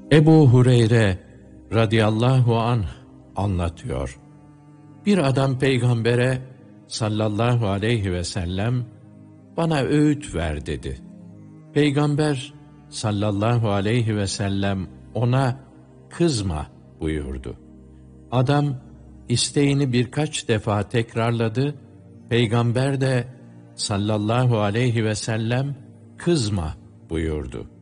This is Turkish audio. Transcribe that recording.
Ebu Hureyre radıyallahu anh anlatıyor. Bir adam peygambere sallallahu aleyhi ve sellem bana öğüt ver dedi. Peygamber sallallahu aleyhi ve sellem ona kızma buyurdu. Adam isteğini birkaç defa tekrarladı. Peygamber de sallallahu aleyhi ve sellem kızma buyurdu.